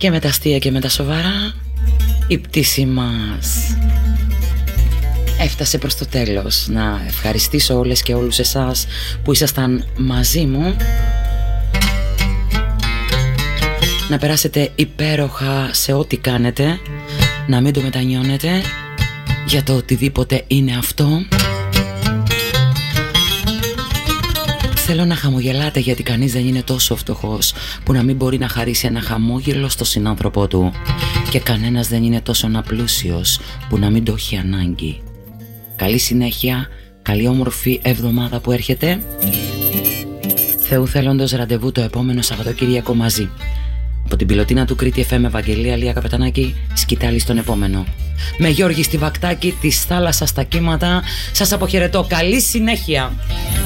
Και με τα αστεία και με τα σοβαρά, η πτήση μας έφτασε προς το τέλος. Να ευχαριστήσω όλες και όλους εσάς που ήσασταν μαζί μου. Να περάσετε υπέροχα σε ό,τι κάνετε. Να μην το μετανιώνετε για το οτιδήποτε είναι αυτό. Θέλω να χαμογελάτε, γιατί κανείς δεν είναι τόσο φτωχός που να μην μπορεί να χαρίσει ένα χαμόγελο στο συνάνθρωπό του. Και κανένας δεν είναι τόσο απλούσιος που να μην το έχει ανάγκη. Καλή συνέχεια, καλή όμορφη εβδομάδα που έρχεται. Θεού θέλοντος, ραντεβού το επόμενο Σαββατοκύριακο μαζί. Από την πιλωτίνα του Κρήτη FM, Ευαγγελία Λία Καπετανάκη, σκητάλη στον επόμενο. Με Γιώργη στη Βακτάκη, της θάλασσας στα κύματα. Σας αποχαιρετώ, καλή συνέχεια.